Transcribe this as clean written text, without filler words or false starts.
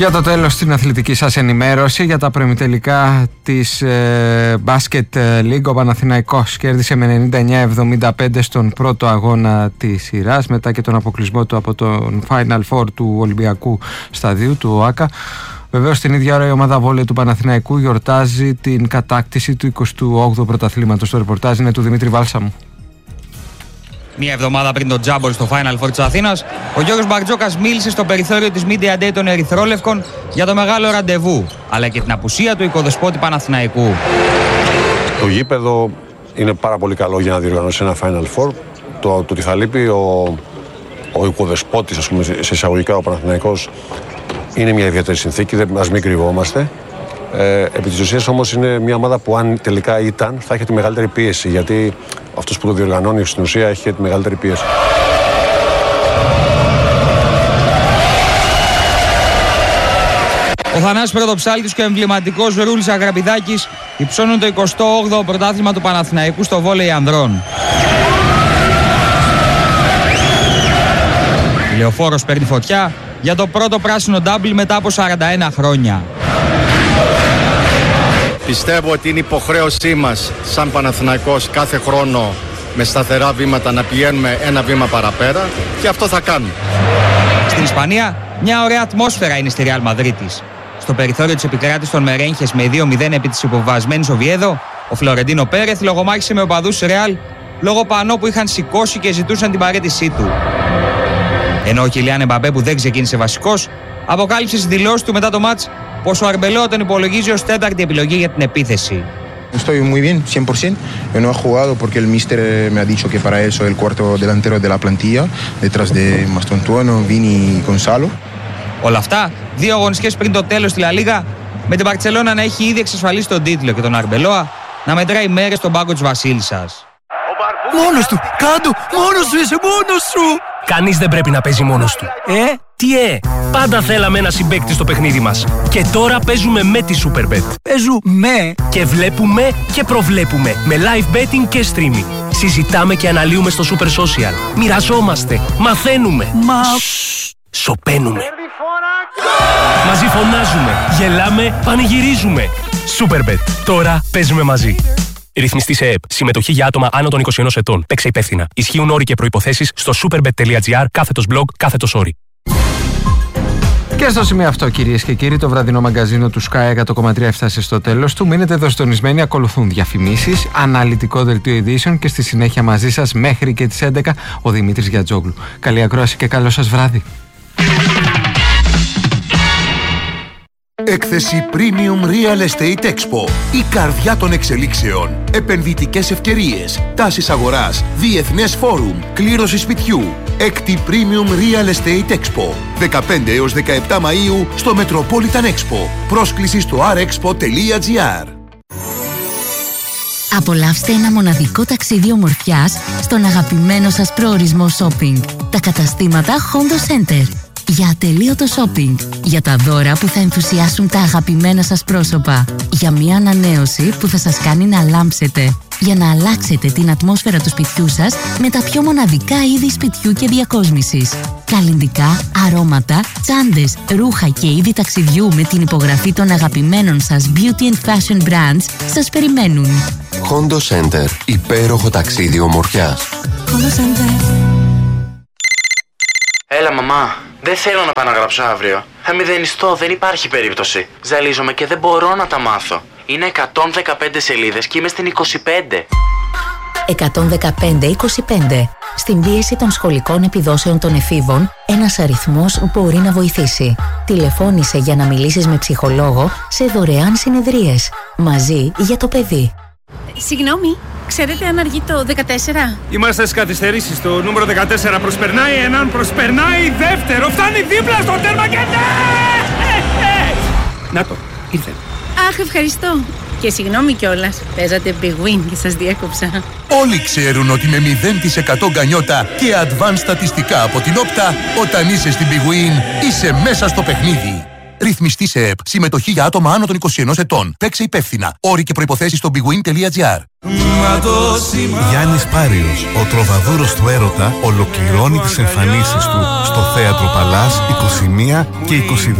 Για το τέλος στην αθλητική σας ενημέρωση για τα προημιτελικά της Basket League, ο Παναθηναϊκός κέρδισε με 99-75 στον πρώτο αγώνα της σειράς μετά και τον αποκλεισμό του από τον Final Four του Ολυμπιακού Σταδίου του ΟΑΚΑ. Βεβαίως την ίδια ώρα η ομάδα βόλεϊ του Παναθηναϊκού γιορτάζει την κατάκτηση του 28ου πρωταθλήματος. Το ρεπορτάζ είναι του Δημήτρη Βάλσαμου. Μία εβδομάδα πριν το τζάμπολ στο Final Four της Αθήνας, ο Γιώργος Μπαρτζόκας μίλησε στο περιθώριο της Media Day των Ερυθρόλευκων για το μεγάλο ραντεβού, αλλά και την απουσία του οικοδεσπότη Παναθηναϊκού. Το γήπεδο είναι πάρα πολύ καλό για να διοργανώσει ένα Final Four. Το ότι θα λείπει ο οικοδεσπότης, ας πούμε, σε εισαγωγικά ο Παναθηναϊκός, είναι μια ιδιαίτερη συνθήκη, ας μην κρυβόμαστε. Επί της ουσίας όμως είναι μια ομάδα που αν τελικά ήταν θα έχει τη μεγαλύτερη πίεση, γιατί αυτός που το διοργανώνει στην ουσία έχει τη μεγαλύτερη πίεση. Ο Θανάσης Πρωτοψάλτης και ο εμβληματικός Ρούλης Αγραπηδάκης υψώνουν το 28ο πρωτάθλημα του Παναθηναϊκού στο βόλεϊ ανδρών. Η Λεωφόρος παίρνει φωτιά για το πρώτο πράσινο ντάμπλ μετά από 41 χρόνια. Πιστεύω ότι είναι υποχρέωσή μας σαν Παναθηναϊκός κάθε χρόνο με σταθερά βήματα να πηγαίνουμε ένα βήμα παραπέρα και αυτό θα κάνουμε. Στην Ισπανία μια ωραία ατμόσφαιρα είναι στη Ρεάλ Μαδρίτης. Στο περιθώριο της επικράτησης των Μερένχες με 2-0 επί της υποβασμένης Οβιέδο, ο Φλωρεντίνο Πέρεθ λογομάχησε με οπαδούς Ρεάλ λόγω πανό που είχαν σηκώσει και ζητούσαν την παραίτησή του. Ενώ ο Κιλιάν Εμπαπέ, που δεν ξεκίνησε βασικός, αποκάλυψε στις δηλώσεις του μετά το μάτς πως ο Αρμπελό τον υπολογίζει ως τέταρτη επιλογή για την επίθεση. Estoy muy bien, 100%. Yo no he jugado porque el míster me ha dicho que para él soy el cuarto delantero de la plantilla, detrás de Mastantuono, Vini y Gonzalo. Όλα αυτά, 2 αγωνιστικές πριν το τέλος στη Λα Λίγα, με την Μπαρτσελώνα να έχει ήδη εξασφαλίσει τον τίτλο και τον Αρμπελόα να μετράει μέρες στον πάγκο της Βασίλισσας. Μόνος του! Κάντο! Μόνος σου είσαι! Μόνος σου! Κανείς δεν πρέπει να παίζει μόνος του. Τι πάντα θέλαμε ένα συμπαίκτη στο παιχνίδι μας. Και τώρα παίζουμε με τη Superbet. Παίζουμε! Και βλέπουμε και προβλέπουμε με live betting και streaming. Συζητάμε και αναλύουμε στο Super Social. Μοιραζόμαστε, μαθαίνουμε. Σωπαίνουμε. Μαζί φωνάζουμε, γελάμε, πανηγυρίζουμε. Superbet. Τώρα παίζουμε μαζί. Ρυθμιστή σε ΕΕΠ. Συμμετοχή για άτομα άνω των 21 ετών. Παίξε υπεύθυνα. Ισχύουν όροι και προϋποθέσεις στο superbet.gr/blog/όροι. Και στο σημείο αυτό, κυρίες και κύριοι, το βραδινό μαγκαζίνο του Sky 100,3 έφτασε στο τέλος του. Μείνετε εδώ συντονισμένοι, ακολουθούν διαφημίσεις, αναλυτικό δελτίο ειδήσεων και στη συνέχεια μαζί σας μέχρι και τις 11 ο Δημήτρης Γιατζόγλου. Καλή ακρόαση και καλό σας βράδυ. Έκθεση Premium Real Estate Expo. Η καρδιά των εξελίξεων. Επενδυτικές ευκαιρίες. Τάσεις αγοράς. Διεθνές φόρουμ. Κλήρωση σπιτιού. Έκτη Premium Real Estate Expo. 15 έως 17 Μαΐου στο Metropolitan Expo. Πρόσκληση στο rexpo.gr. Απολαύστε ένα μοναδικό ταξίδι ομορφιάς στον αγαπημένο σας προορισμό shopping. Τα καταστήματα Hondo Center. Για ατελείωτο shopping, για τα δώρα που θα ενθουσιάσουν τα αγαπημένα σας πρόσωπα, για μια ανανέωση που θα σας κάνει να λάμψετε, για να αλλάξετε την ατμόσφαιρα του σπιτιού σας με τα πιο μοναδικά είδη σπιτιού και διακόσμησης. Καλλυντικά, αρώματα, τσάντες, ρούχα και είδη ταξιδιού με την υπογραφή των αγαπημένων σας beauty and fashion brands σας περιμένουν. Hondo Center. Υπέροχο ταξίδι ομορφιάς. Hondo Center. Έλα μαμά, δεν θέλω να πάω να γράψω αύριο. Θα μηδενιστώ, δεν υπάρχει περίπτωση. Ζαλίζομαι και δεν μπορώ να τα μάθω. Είναι 115 σελίδες και είμαι στην 25. 115-25. Στην πίεση των σχολικών επιδόσεων των εφήβων, ένας αριθμός μπορεί να βοηθήσει. Τηλεφώνησε για να μιλήσεις με ψυχολόγο σε δωρεάν συνεδρίες. Μαζί για το παιδί. Συγγνώμη, ξέρετε αν αργεί το 14? Είμαστε στις καθυστερήσεις. Το νούμερο 14 προσπερνάει έναν, προσπερνάει δεύτερο. Φτάνει δίπλα στο τέρμα και ναι! Να το, ήρθε. Αχ, ευχαριστώ. Και συγγνώμη κιόλας, παίζατε Big Win και σας διέκοψα. Όλοι ξέρουν ότι με 0% γκανιότα και advanced στατιστικά από την Όπτα, όταν είσαι στην Big Win, είσαι μέσα στο παιχνίδι. Ρυθμιστή σε ΕΠ. Συμμετοχή για άτομα άνω των 21 ετών. Παίξε υπεύθυνα. Όροι και προϋποθέσεις στο bigwin.gr. Γιάννης Πάριος, ο τροβαδούρος του έρωτα, ολοκληρώνει τις εμφανίσεις του στο Θέατρο Παλάς 21 και 22